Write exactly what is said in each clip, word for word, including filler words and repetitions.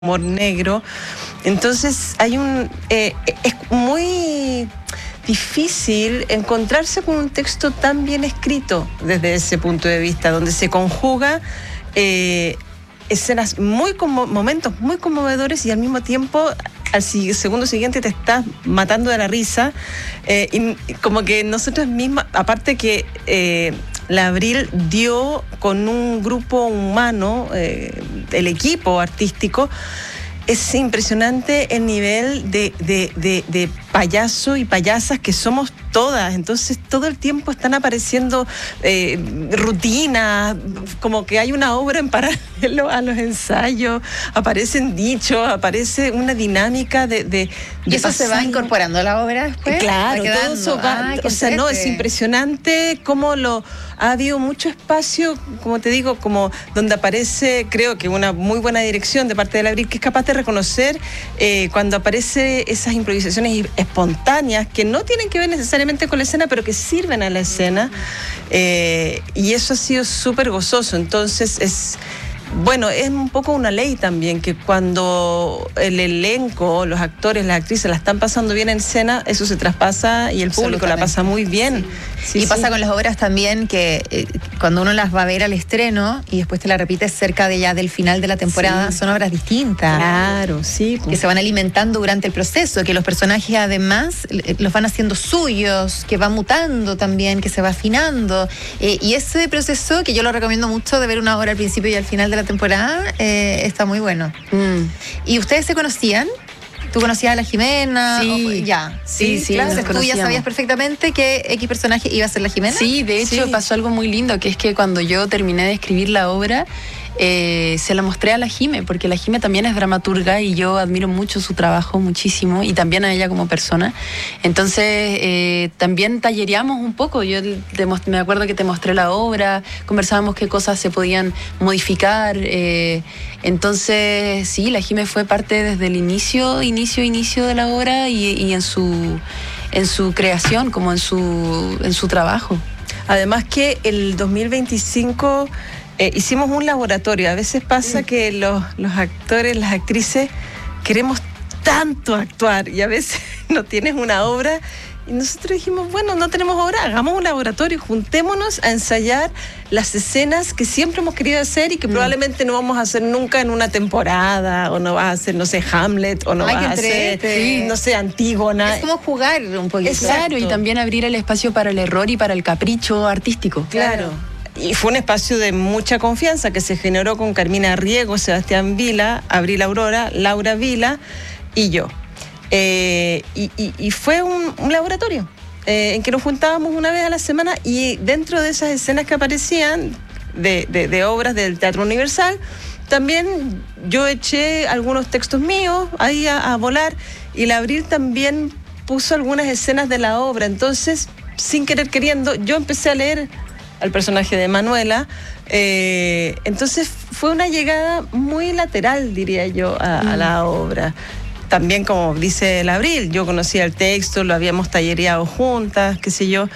humor negro. Entonces hay un eh, es muy difícil encontrarse con un texto tan bien escrito desde ese punto de vista, donde se conjuga eh, escenas muy conmo- momentos muy conmovedores y al mismo tiempo al si- segundo siguiente te estás matando de la risa, eh, y como que nosotros mismas, aparte que eh, la Abril dio con un grupo humano, eh, el equipo artístico, es impresionante el nivel de, de, de, de payaso y payasas que somos todas. Entonces todo el tiempo están apareciendo eh, rutinas, como que hay una obra en paralelo a los ensayos, aparecen dichos, aparece una dinámica de... de, de ¿Y eso pasar. se va incorporando a la obra después? Claro, ¿Va todo eso va, Ay, o sea, no, es impresionante cómo lo ha habido mucho espacio, como te digo, como donde aparece, creo que una muy buena dirección de parte de la Abril, que es capaz de reconocer eh, cuando aparece esas improvisaciones espontáneas que no tienen que ver necesariamente con la escena, pero que sirven a la escena, eh, y eso ha sido súper gozoso. Entonces es... Bueno, es un poco una ley también, que cuando el elenco, los actores, las actrices la están pasando bien en escena, eso se traspasa y el público la pasa muy bien. Sí. Sí, y sí. Pasa con las obras también que eh, cuando uno las va a ver al estreno y después te la repites cerca de ya del final de la temporada, sí. Son obras distintas. Claro, sí. Que se van alimentando durante el proceso, que los personajes además los van haciendo suyos, que va mutando también, que se va afinando. Eh, y ese proceso, que yo lo recomiendo mucho, de ver una obra al principio y al final de la temporada, eh, está muy bueno. Mm. ¿Y ustedes se conocían? ¿Tú conocías a la Jimena? Sí, o, ya. Sí, sí. sí Entonces tú ya sabías perfectamente que X personaje iba a ser la Jimena. Sí, de hecho sí. pasó algo muy lindo, que es que cuando yo terminé de escribir la obra, eh, se la mostré a la Jime, porque la Jime también es dramaturga y yo admiro mucho su trabajo, muchísimo, y también a ella como persona. Entonces, eh, también tallereamos un poco. Yo te, me acuerdo que te mostré la obra, conversábamos qué cosas se podían modificar. Eh, entonces, sí, la Jime fue parte desde el inicio, inicio, inicio de la obra y, y en su, en su creación, como en su, en su trabajo. Además que el dos mil veinticinco... Eh, hicimos un laboratorio. A veces pasa que los, los actores, las actrices, queremos tanto actuar y a veces no tienes una obra. Y nosotros dijimos, bueno, no tenemos obra, hagamos un laboratorio, juntémonos a ensayar las escenas que siempre hemos querido hacer y que mm. probablemente no vamos a hacer nunca en una temporada, o no vas a hacer, no sé, Hamlet, o no Ay, vas a hacer, sí. no sé, Antígona. Es como jugar un poquito. Claro, y también abrir el espacio para el error y para el capricho artístico. Claro. claro. Y fue un espacio de mucha confianza que se generó con Carmina Riego, Sebastián Vila, Abril Aurora, Laura Vila y yo. Eh, y, y, y fue un, un laboratorio eh, en que nos juntábamos una vez a la semana y dentro de esas escenas que aparecían de, de, de obras del Teatro Universal, también yo eché algunos textos míos ahí a, a volar, y la Abril también puso algunas escenas de la obra. Entonces, sin querer queriendo, yo empecé a leer al personaje de Manuela, eh, entonces fue una llegada muy lateral, diría yo, a, a la obra. También, como dice el Abril, yo conocía el texto, lo habíamos tallereado juntas, qué sé yo,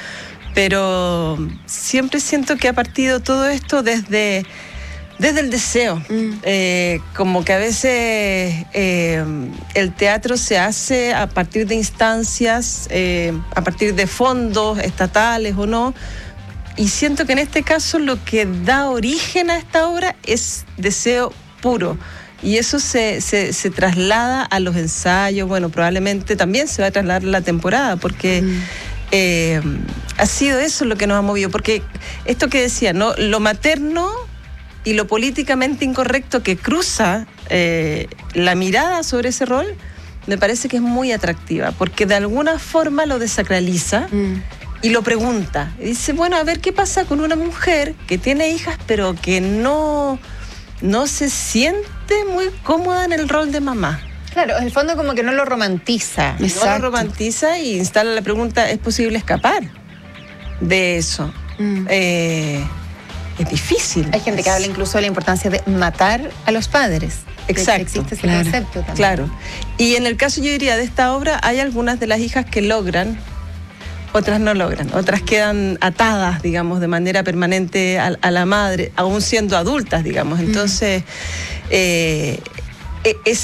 pero siempre siento que ha partido todo esto desde, desde el deseo. Mm. Eh, como que a veces eh, el teatro se hace a partir de instancias, eh, a partir de fondos estatales o no. Y siento que en este caso lo que da origen a esta obra es deseo puro. Y eso se, se, se traslada a los ensayos. Bueno, probablemente también se va a trasladar a la temporada, porque mm. eh, ha sido eso lo que nos ha movido. Porque esto que decía, ¿no? Lo materno y lo políticamente incorrecto que cruza eh, la mirada sobre ese rol, me parece que es muy atractiva, porque de alguna forma lo desacraliza. Mm. Y lo pregunta, y dice, bueno, a ver qué pasa con una mujer que tiene hijas, pero que no, no se siente muy cómoda en el rol de mamá. Claro, en el fondo como que no lo romantiza. Exacto. No lo romantiza y instala la pregunta, ¿es posible escapar de eso? Mm. Eh, es difícil. Hay gente que habla incluso de la importancia de matar a los padres. Exacto. Existe ese claro, concepto también. Claro. Y en el caso, yo diría, de esta obra, hay algunas de las hijas que logran, otras no logran, otras quedan atadas, digamos, de manera permanente a, a la madre, aún siendo adultas, digamos. Entonces, eh, e-